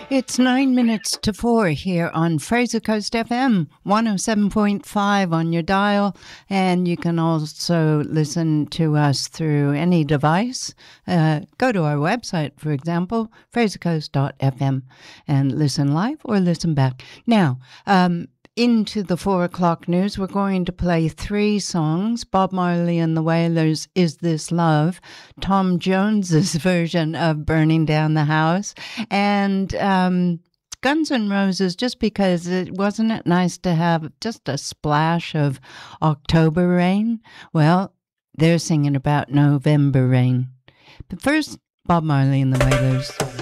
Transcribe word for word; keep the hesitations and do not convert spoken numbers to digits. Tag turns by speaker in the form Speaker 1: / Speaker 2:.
Speaker 1: It's nine minutes to four here on Fraser Coast F M, one oh seven point five on your dial, and you can also listen to us through any device. Uh, go to our website, for example, fraser coast dot f m, and listen live or listen back. Now, um, into the four o'clock news, we're going to play three songs. Bob Marley and the Wailers' Is This Love, Tom Jones's version of Burning Down the House, and um, Guns N' Roses, just because it wasn't it nice to have just a splash of October rain? Well, they're singing about November rain. But first, Bob Marley and the Wailers.